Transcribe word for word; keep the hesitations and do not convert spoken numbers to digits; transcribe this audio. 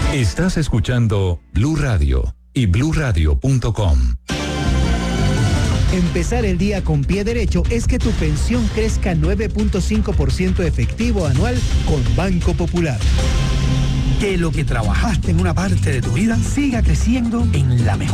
Estás escuchando Blue Radio y blue radio punto com. Empezar el día con pie derecho es que tu pensión crezca nueve punto cinco por ciento efectivo anual con Banco Popular. Que lo que trabajaste en una parte de tu vida siga creciendo en la mejor